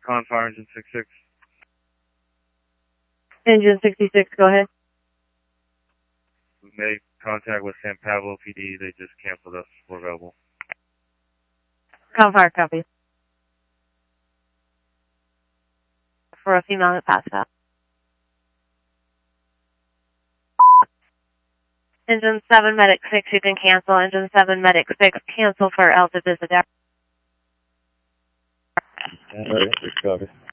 Confire engine 66. Engine 66, go ahead. We made contact with San Pablo PD. They just canceled us. We're available. Confire, copy. For a female that passed out. Engine 7, Medic 6, you can cancel. Engine 7, Medic 6, cancel for Alta Visit. Alright, copy.